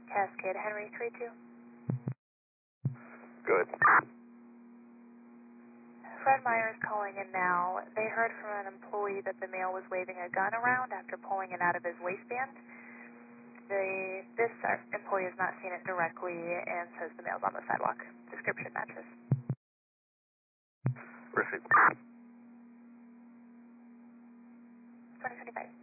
Cascade Henry 32. Good. Fred Meyer is calling in now. They heard from an employee that the male was waving a gun around after pulling it out of his waistband. This employee has not seen it directly and says the male's on the sidewalk. Description matches. Received. 2025.